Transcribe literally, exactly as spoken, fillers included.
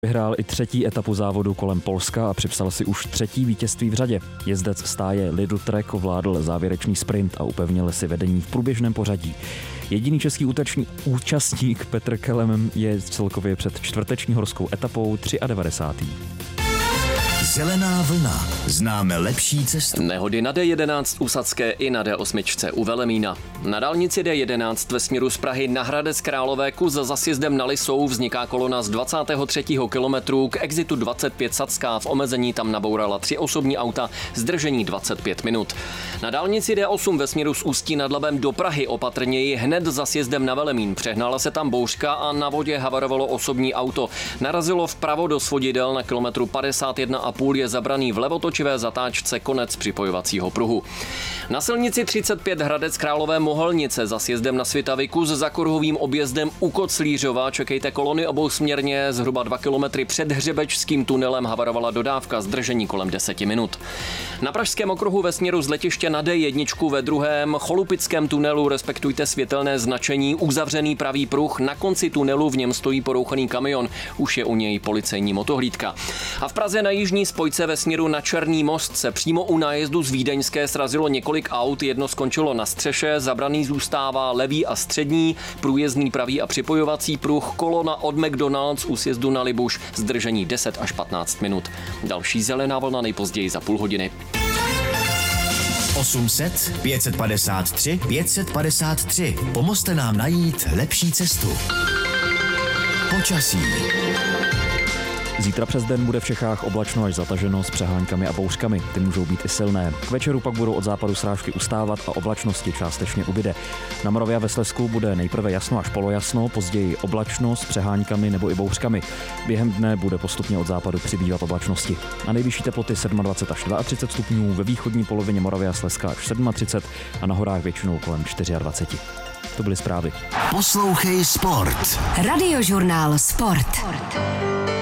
Vyhrál i třetí etapu závodu kolem Polska a připsal si už třetí vítězství v řadě. Jezdec stáje Lidl Trek ovládl závěrečný sprint a upevnil si vedení v průběžném pořadí. Jediný český úteční účastník Petr Kelem je celkově před čtvrteční horskou etapou devadesátý třetí Zelená vlna. Známe lepší cestu. Nehody na D jedenáct u Sadské i na D osm u Velemína. Na dálnici D jedenáct ve směru z Prahy na Hradec Králové kus za sjezdem na Lisou vzniká kolona z dvacátého třetího kilometru k exitu dvacet pět Sadská. V omezení tam nabourala tři osobní auta, zdržení dvacet pět minut. Na dálnici D osm ve směru z Ústí nad Labem do Prahy opatrněji hned za sjezdem na Velemín. Přehnala se tam bouřka a na vodě havarovalo osobní auto. Narazilo vpravo do svodidel na kilometru padesát jedna a půl je zabraný v levotočivé zatáčce, konec připojovacího pruhu. Na silnici třicet pět Hradec Králové Mohelnice za sjezdem na Svitavy kus za kruhovým objezdem u Koclířova čekejte kolony obousměrně, zhruba dva kilometry před hřebečským tunelem havarovala dodávka, zdržení kolem deseti minut. Na pražském okruhu ve směru z letiště na D jedna ve druhém cholupickém tunelu respektujte světelné značení, uzavřený pravý pruh, na konci tunelu v něm stojí porouchaný kamion, už je u něj policejní motohlídka. A v Praze na jižní spojce ve směru na Černý most se přímo u nájezdu z Vídeňské srazilo několik aut, jedno skončilo na střeše, zabraný zůstává levý a střední, průjezdný pravý a připojovací pruh, kolona od McDonald's u sjezdu na Libuš, zdržení deset až patnáct minut. Další zelená vlna nejpozději za půl hodiny. osm set pět set padesát tři pět set padesát tři. Pomozte nám najít lepší cestu. Počasí. Zítra přes den bude v Čechách oblačno až zataženo s přeháňkami a bouřkami. Ty můžou být i silné. K večeru pak budou od západu srážky ustávat a oblačnosti částečně ubyde. Na Moravě a ve Slezsku bude nejprve jasno až polojasno, později oblačno s přeháňkami nebo i bouřkami. Během dne bude postupně od západu přibývat oblačnosti. Na nejvyšší teploty dvacet sedm až třicet dva stupňů, ve východní polovině Moravy a Slezska až třicet sedm a na horách většinou kolem dvacet čtyři. To byly zprávy. Poslouchej Sport. Radiožurnál Sport.